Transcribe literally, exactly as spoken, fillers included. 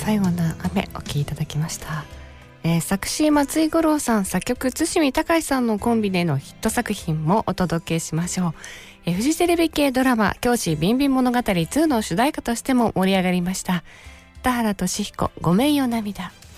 最後の雨お聴きいただきました。えー、作詞松井五郎さん、作曲津見隆さんのコンビでのヒット作品もお届けしましょう。えー、フジテレビ系ドラマ教師ビンビン物語ツーの主題歌としても盛り上がりました。田原俊彦、ごめんよ涙。